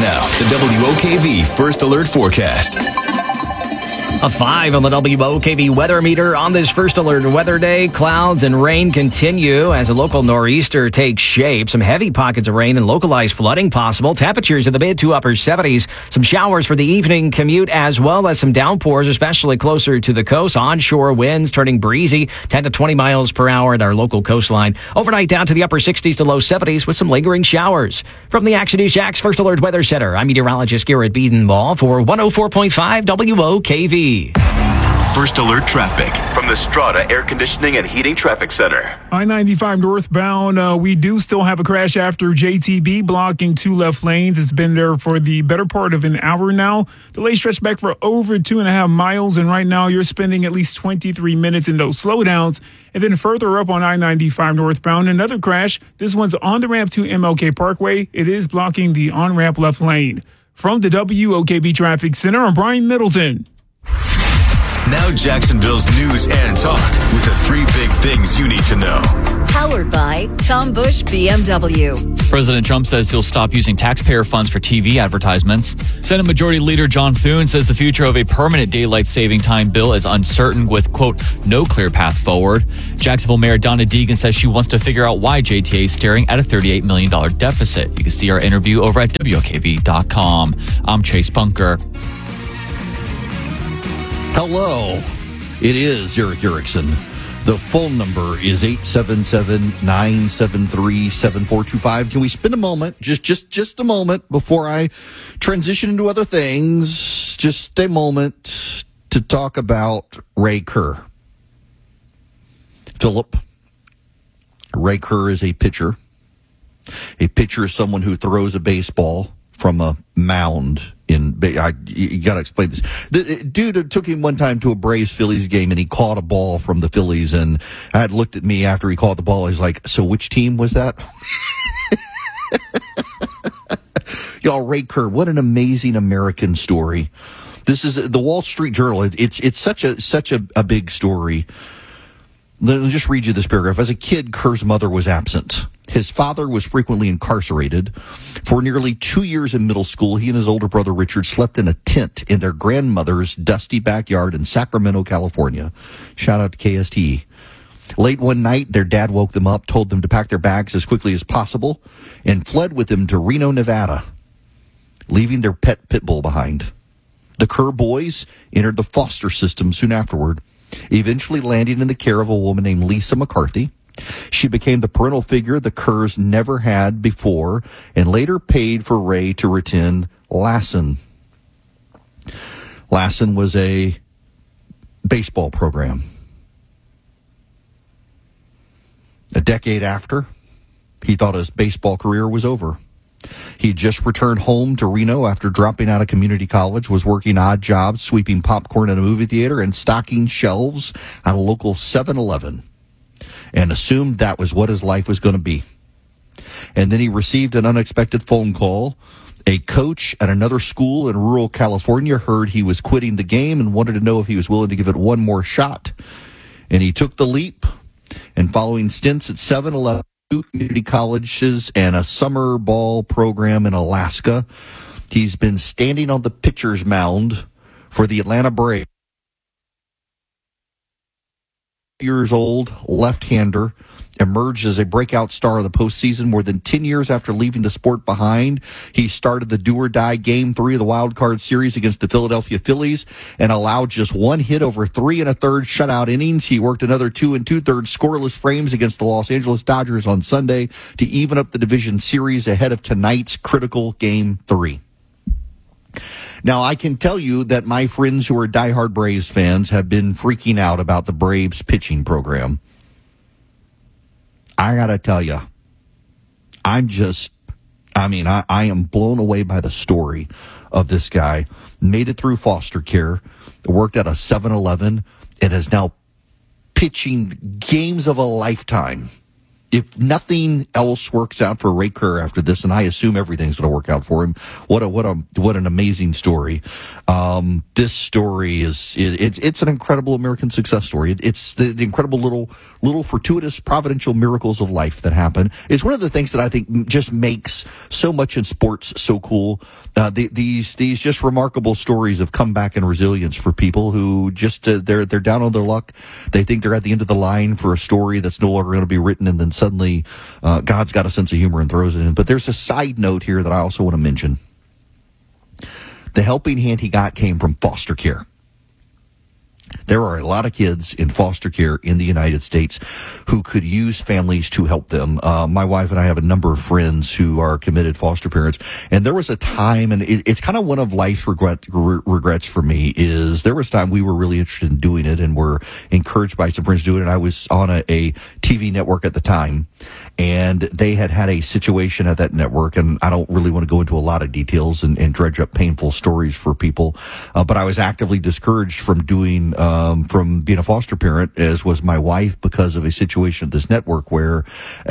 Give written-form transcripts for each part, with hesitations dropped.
Now, the WOKV First Alert Forecast. A 5 on the WOKV weather meter on this First Alert weather day. Clouds and rain continue as a local nor'easter takes shape. Some heavy pockets of rain and localized flooding possible. Temperatures in the mid to upper 70s. Some showers for the evening commute as well as some downpours, especially closer to the coast. Onshore winds turning breezy, 10 to 20 miles per hour at our local coastline. Overnight down to the upper 60s to low 70s with some lingering showers. From the Action News Jax First Alert Weather Center, I'm meteorologist Garrett Beadenball for 104.5 WOKV. First Alert Traffic from the Strata Air Conditioning and Heating Traffic Center. I-95 northbound, we do still have a crash after JTB blocking 2 left lanes. It's been there for the better part of an hour now. Delay stretched back for over 2.5 miles, and right now you're spending at least 23 minutes in those slowdowns. And then further up on I-95 northbound, another crash. This one's on the ramp to MLK Parkway. It is blocking the on-ramp left lane. From the WOKV Traffic Center, I'm Brian Middleton. Now Jacksonville's news and talk with the 3 big things you need to know. Powered by Tom Busch BMW. President Trump says he'll stop using taxpayer funds for TV advertisements. Senate Majority Leader John Thune says the future of a permanent daylight saving time bill is uncertain with, quote, no clear path forward. Jacksonville Mayor Donna Deegan says she wants to figure out why JTA is staring at a $38 million deficit. You can see our interview over at WOKV.com. I'm Chase Bunker. Hello, it is Eric Erickson. The phone number is 877-973-7425. Can we spend a moment, just a moment before I transition into other things, just a moment to talk about Ray Kerr. Philip, Ray Kerr is a pitcher. A pitcher is someone who throws a baseball from a mound. You got to explain this. The dude took him one time to a Braves Phillies game, and he caught a ball from the Phillies. And I had looked at me after he caught the ball. He's like, "So which team was that?" Y'all, Ray Kerr, what an amazing American story. This is the Wall Street Journal. It's such a big story. Let me just read you this paragraph. As a kid, Kerr's mother was absent. His father was frequently incarcerated. For nearly 2 years in middle school, he and his older brother Richard slept in a tent in their grandmother's dusty backyard in Sacramento, California. Shout out to KSTE. Late one night, their dad woke them up, told them to pack their bags as quickly as possible, and fled with them to Reno, Nevada, leaving their pet pit bull behind. The Kerr boys entered the foster system soon afterward, eventually landing in the care of a woman named Lisa McCarthy. She became the parental figure the Kerrs never had before and later paid for Ray to attend Lassen. Lassen was a baseball program. A decade after, he thought his baseball career was over. He just returned home to Reno after dropping out of community college, was working odd jobs, sweeping popcorn in a movie theater and stocking shelves at a local 7-Eleven, and assumed that was what his life was going to be. And then he received an unexpected phone call. A coach at another school in rural California heard he was quitting the game and wanted to know if he was willing to give it one more shot. And he took the leap, and following stints at 7-Eleven, 2 community colleges, and a summer ball program in Alaska, he's been standing on the pitcher's mound for the Atlanta Braves. Years old, left-hander, emerged as a breakout star of the postseason more than 10 years after leaving the sport behind. He started the do-or-die Game 3 of the Wild Card Series against the Philadelphia Phillies and allowed just one hit over 3 1/3 shutout innings. He worked another 2 2/3 scoreless frames against the Los Angeles Dodgers on Sunday to even up the division series ahead of tonight's critical Game 3. Now, I can tell you that my friends who are diehard Braves fans have been freaking out about the Braves pitching program. I got to tell you, I am blown away by the story of this guy. Made it through foster care, worked at a 7-Eleven, and is now pitching games of a lifetime if nothing else works out for Ray Kerr after this, and I assume everything's going to work out for him, what an amazing story. This story it's an incredible American success story. It's the incredible little fortuitous providential miracles of life that happen. It's one of the things that I think just makes so much in sports so cool. These just remarkable stories of comeback and resilience for people who just they're down on their luck. They think they're at the end of the line for a story that's no longer going to be written, and then suddenly God's got a sense of humor and throws it in. But there's a side note here that I also want to mention. The helping hand he got came from foster care. There are a lot of kids in foster care in the United States who could use families to help them. My wife and I have a number of friends who are committed foster parents. And there was a time, and it's kind of one of life's regrets for me, is there was a time we were really interested in doing it and were encouraged by some friends to do it. And I was on a TV network at the time, and they had a situation at that network. And I don't really want to go into a lot of details and dredge up painful stories for people. But I was actively discouraged from from being a foster parent, as was my wife, because of a situation at this network where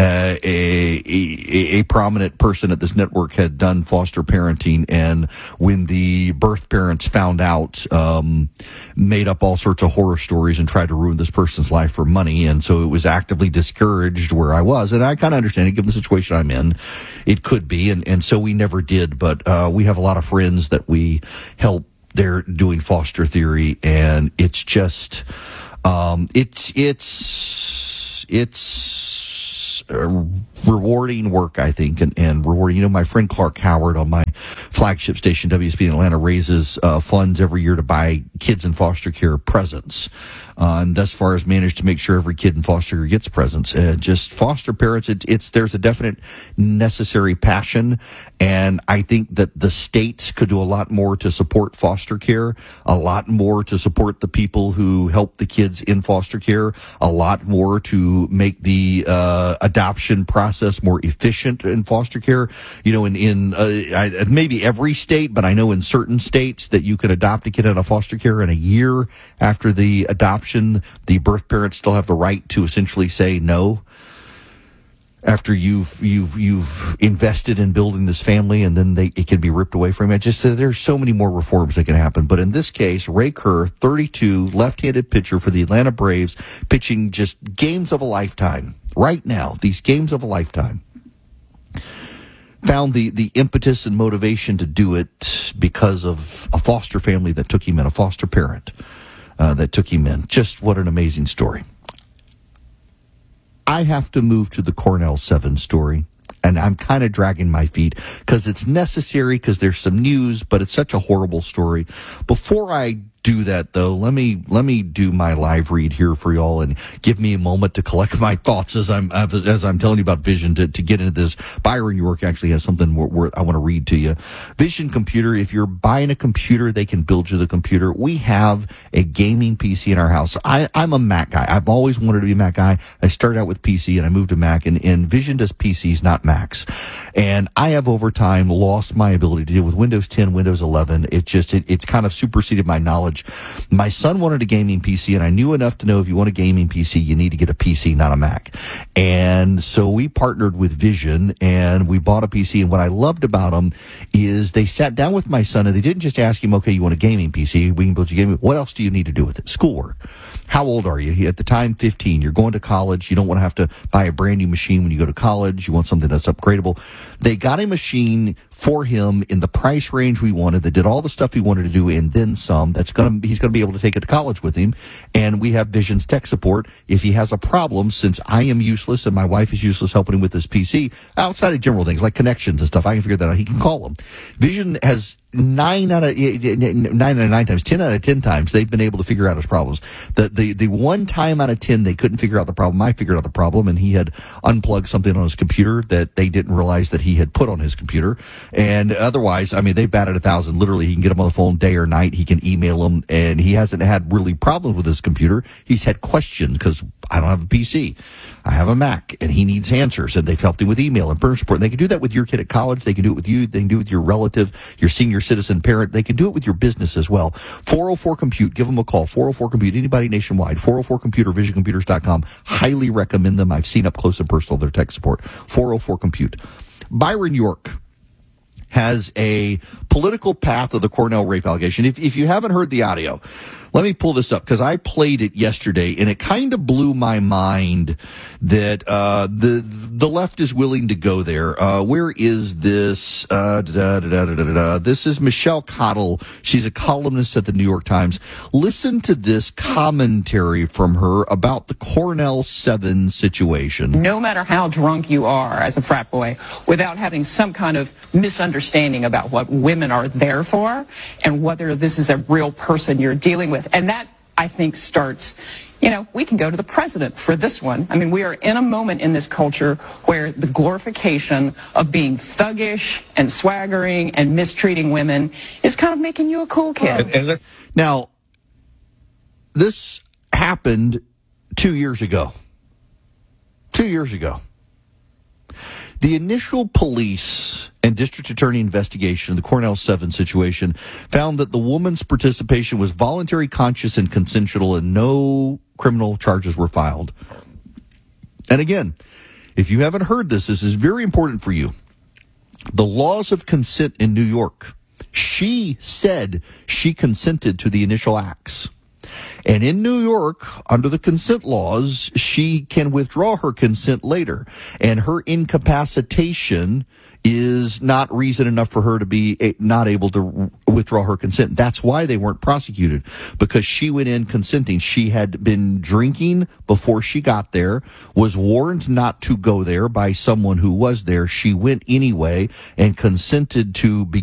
a prominent person at this network had done foster parenting, and when the birth parents found out, made up all sorts of horror stories and tried to ruin this person's life for money. And so it was actively discouraged where I was, and I kind of understand it, given the situation I'm in. It could be, and so we never did, but we have a lot of friends that we help. They're doing foster theory, and it's just, it's rewarding work, I think, and rewarding. You know, my friend Clark Howard on my flagship station, WSB in Atlanta, raises funds every year to buy kids in foster care presents. And thus far has managed to make sure every kid in foster care gets presents. Just foster parents, there's a definite necessary passion, and I think that the states could do a lot more to support foster care, a lot more to support the people who help the kids in foster care, a lot more to make the adoption process more efficient in foster care. You know, in maybe every state, but I know in certain states that you could adopt a kid out of foster care, and a year after the adoption, the birth parents still have the right to essentially say no after you've invested in building this family, and then it can be ripped away from you. There's so many more reforms that can happen. But in this case, Ray Kerr, 32, left-handed pitcher for the Atlanta Braves, pitching just games of a lifetime right now. These games of a lifetime. Found the impetus and motivation to do it because of a foster family that took him in, a foster parent that took him in. Just what an amazing story. I have to move to the Cornell 7 story, and I'm kind of dragging my feet because it's necessary, because there's some news, but it's such a horrible story. Before I do that, though, let me do my live read here for y'all and give me a moment to collect my thoughts as I'm telling you about Vision to get into this. Byron York actually has something where I want to read to you. Vision Computer, if you're buying a computer, they can build you the computer. We have a gaming PC in our house. I'm a Mac guy. I've always wanted to be a Mac guy. I started out with PC and I moved to Mac, and Vision does PCs, not Macs. And I have over time lost my ability to deal with Windows 10, Windows 11. It's kind of superseded my knowledge. My son wanted a gaming PC, and I knew enough to know if you want a gaming PC, you need to get a PC, not a Mac. And so we partnered with Vision, and we bought a PC. And what I loved about them is they sat down with my son, and they didn't just ask him, okay, you want a gaming PC, we can build you a gaming. What else do you need to do with it? Schoolwork. How old are you? At the time, 15. You're going to college. You don't want to have to buy a brand new machine when you go to college. You want something that's upgradable. They got a machine for him in the price range we wanted, that did all the stuff he wanted to do and then some. He's going to be able to take it to college with him. And we have Vision's tech support. If he has a problem, since I am useless and my wife is useless helping him with his PC, outside of general things like connections and stuff, I can figure that out. He can call them. Vision has 10 out of 10 times they've been able to figure out his problems. The one time out of 10 they couldn't figure out the problem, I figured out the problem, and he had unplugged something on his computer that they didn't realize that he had put on his computer. And otherwise, I mean, they batted 1,000. Literally, he can get him on the phone day or night. He can email him, and he hasn't had really problems with his computer. He's had questions because I don't have a PC. I have a Mac, and he needs answers, and they've helped him with email and burner support. And they can do that with your kid at college. They can do it with you. They can do it with your relative, your senior citizen parent. They can do it with your business as well. 404-COMPUTE. Give them a call. 404-COMPUTE. Anybody nationwide. 404-COMPUTE or visioncomputers.com. Highly recommend them. I've seen up close and personal their tech support. 404-COMPUTE. Byron York has a political path of the Cornell rape allegation. If you haven't heard the audio, let me pull this up because I played it yesterday and it kind of blew my mind that the left is willing to go there. Where is this? This is Michelle Cottle. She's a columnist at the New York Times. Listen to this commentary from her about the Cornell 7 situation. No matter how drunk you are as a frat boy, without having some kind of misunderstanding about what women are there for and whether this is a real person you're dealing with. And that, I think, starts, we can go to the president for this one. I mean, we are in a moment in this culture where the glorification of being thuggish and swaggering and mistreating women is kind of making you a cool kid. Now, this happened 2 years ago. 2 years ago. The initial police and district attorney investigation of the Cornell 7 situation found that the woman's participation was voluntary, conscious, and consensual, and no criminal charges were filed. And again, if you haven't heard this is very important for you. The laws of consent in New York. She said she consented to the initial acts. And in New York, under the consent laws, she can withdraw her consent later. And her incapacitation is not reason enough for her to be not able to withdraw her consent. That's why they weren't prosecuted, because she went in consenting. She had been drinking before she got there, was warned not to go there by someone who was there. She went anyway and consented to be